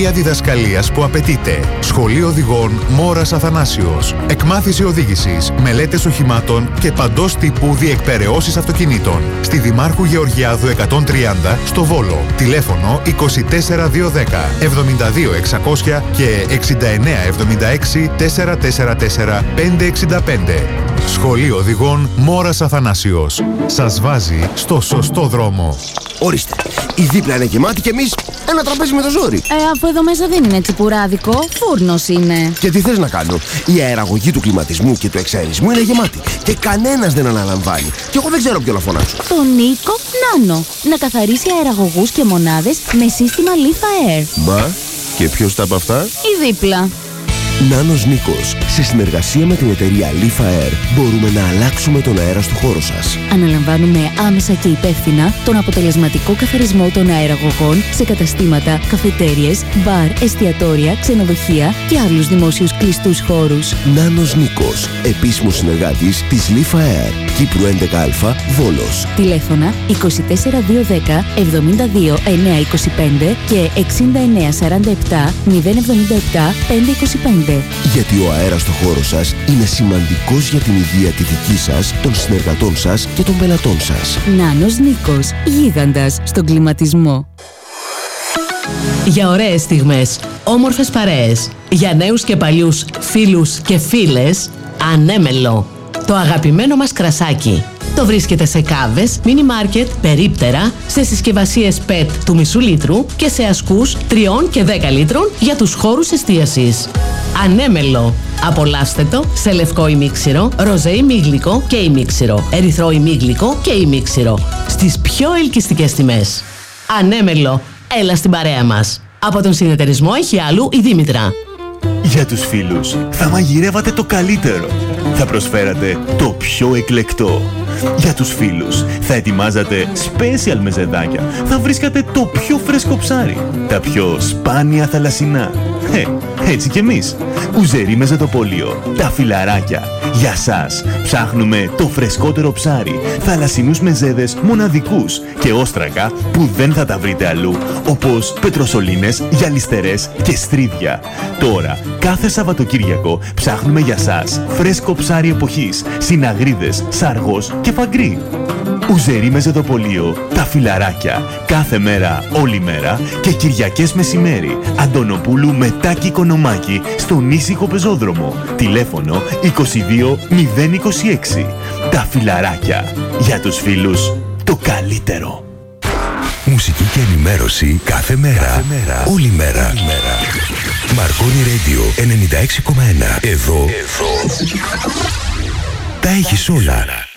εμπειρία διδασκαλίας που απαιτείται. Σχολείο Οδηγών Μόρας Αθανάσιος. Εκμάθηση οδήγησης, μελέτες οχημάτων και παντός τύπου διεκπεραιώσεις αυτοκινήτων. Στη Δημάρχου Γεωργιάδου 130 στο Βόλο. Τηλέφωνο 24210 72600 και 6976 444 565. Σχολείο Οδηγών Μόρας Αθανάσιος. Σας βάζει στο σωστό δρόμο. Ορίστε, η δίπλα είναι γεμάτη και εμείς ένα τραπέζι με το ζόρι. Αφού εδώ μέσα δεν είναι τσιπουράδικο, φούρνος είναι. Και τι θες να κάνω? Η αεραγωγή του κλιματισμού και του εξαερισμού είναι γεμάτη και κανένας δεν αναλαμβάνει. Και εγώ δεν ξέρω ποιο να φωνάξω. Το Νίκο Νάνο. Να καθαρίσει αεραγωγούς και μονάδες με σύστημα Leaf Air. Μα, και ποιος τα από αυτά? Η δίπλα. Νάνος Νίκος. Σε συνεργασία με την εταιρεία Leaf Air μπορούμε να αλλάξουμε τον αέρα στο χώρο σας. Αναλαμβάνουμε άμεσα και υπεύθυνα τον αποτελεσματικό καθαρισμό των αεραγωγών σε καταστήματα, καφετέριες, μπαρ, εστιατόρια, ξενοδοχεία και άλλους δημόσιους κλειστούς χώρους. Νάνος Νίκος. Επίσημος συνεργάτης της Leaf Air. Κύπρου 11α, Βόλος. Τηλέφωνα 24210 72 925 και 6947 077 525. Γιατί ο αέρας στο χώρο σας είναι σημαντικός για την υγεία τη δική σας, των συνεργατών σας και των πελατών σας. Νάνος Νίκος, γίγαντας στον κλιματισμό. Για ωραίες στιγμές, όμορφες παρέες, για νέους και παλιούς φίλους και φίλες, Ανέμελο. Το αγαπημένο μας κρασάκι. Το βρίσκεται σε κάβες, μίνι μάρκετ, περίπτερα, σε συσκευασίες PET του μισού λίτρου και σε ασκούς 3 και 10 λίτρων για τους χώρους εστίασης. Ανέμελο. Απολαύστε το σε λευκό ημίξιρο, ροζέ ημίγλικο και ημίξιρο, ερυθρό ημίγλικο και ημίξιρο. Στις πιο ελκυστικές τιμές. Ανέμελο. Έλα στην παρέα μας. Από τον συνεταιρισμό Έχει Άλλου η Δήμητρα. Για τους φίλους θα μαγειρεύατε το καλύτερο. Θα προσφέρατε το πιο εκλεκτό. Για τους φίλους θα ετοιμάζατε special μεζεδάκια. Θα βρίσκατε το πιο φρέσκο ψάρι. Τα πιο σπάνια θαλασσινά. Έτσι κι εμείς. Ουζερί Μεζεδοπόλιο. Τα φιλαράκια. Για σας ψάχνουμε το φρεσκότερο ψάρι. Θαλασσινούς μεζέδες μοναδικούς και όστρακα που δεν θα τα βρείτε αλλού. Όπως πετροσολίνες, γυαλιστερές και στρίδια. Τώρα, κάθε Σαββατοκύριακο ψάχνουμε για σας φρέσκο ψάρι εποχής, συναγρίδες, σαργός και φαγκρί. Ουζερί Μεζεδοπολείο, τα φιλαράκια. Κάθε μέρα, όλη μέρα και Κυριακές μεσημέρι. Αντωνοπούλου με Τάκη Κονομάκη στον ήσυχο πεζόδρομο. Τηλέφωνο 22 026. Τα φιλαράκια. Για τους φίλους, το καλύτερο. Μουσική και ενημέρωση κάθε μέρα. Όλη μέρα. Marconi Radio 96,1. Εδώ τα έχεις όλα.